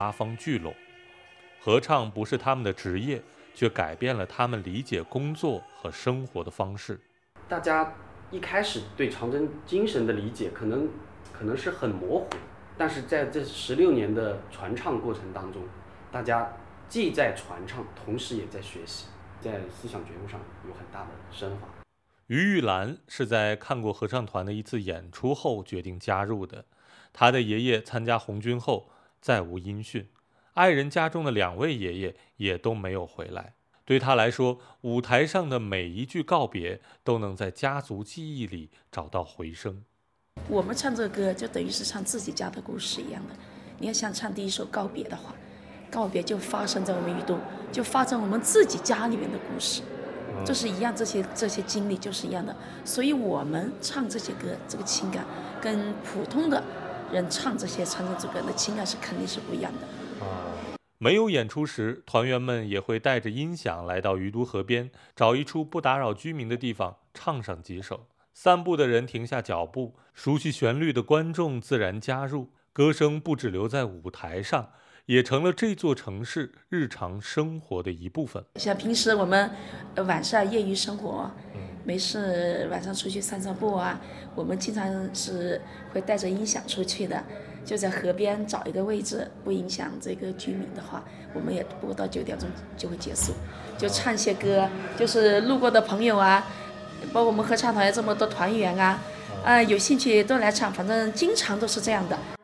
八方聚拢。合唱不是他们的职业，却改变了他们理解工作和生活的方式。 大家一开始对长征精神的理解可能是很模糊，但是在这16年的传唱过程当中，大家既在传唱，同时也在学习，在思想觉悟上有很大的升华。 于玉兰是在看过合唱团的一次演出后决定加入的。他的爷爷参加红军后再无音讯，爱人家中的2位爷爷也都没有回来。对他来说，舞台上的每一句告别都能在家族记忆里找到回声。 我们唱这个歌就等于是唱自己家的故事一样的。你要想唱第一首告别的话，告别就发生在我们雨洞，就发生我们自己家里面的故事，就是一样，这些经历就是一样的。所以我们唱这些歌，这个情感跟普通的人唱这些传统歌的情感是肯定是不一样的。 没有演出时，团员们也会带着音响来到鱼都河边，找一处不打扰居民的地方唱上几首。散步的人停下脚步，熟悉旋律的观众自然加入。歌声不只留在舞台上，也成了这座城市日常生活的一部分。 像平时我们晚上业余生活，没事晚上出去散散步啊，我们经常是会带着音响出去的，就在河边找一个位置，不影响这个居民的话，我们也播到9点钟就会结束，就唱些歌，就是路过的朋友啊，包括我们合唱团这么多团员啊，有兴趣都来唱，反正经常都是这样的。